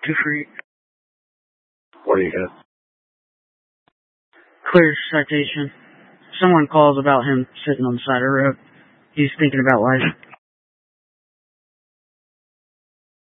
Good for you. What do you got? Clear citation. Someone calls about him sitting on the side of the road. He's thinking about life.